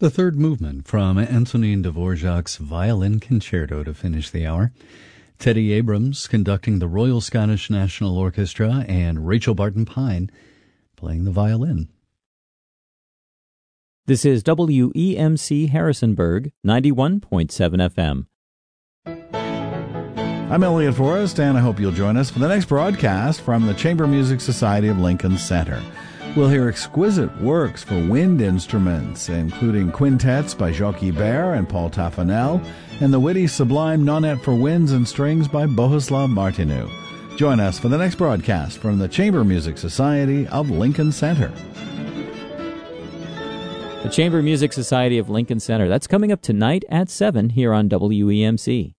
The third movement from Antonin Dvorak's Violin Concerto to finish the hour. Teddy Abrams conducting the Royal Scottish National Orchestra and Rachel Barton Pine playing the violin. This is WEMC Harrisonburg, 91.7 FM. I'm Elliot Forrest, and I hope you'll join us for the next broadcast from the Chamber Music Society of Lincoln Center. We'll hear exquisite works for wind instruments, including quintets by Jacques Ibert and Paul Taffanel, and the witty sublime Nonette for Winds and Strings by Bohuslav Martinu. Join us for the next broadcast from the Chamber Music Society of Lincoln Center. The Chamber Music Society of Lincoln Center. That's coming up tonight at 7 here on WEMC.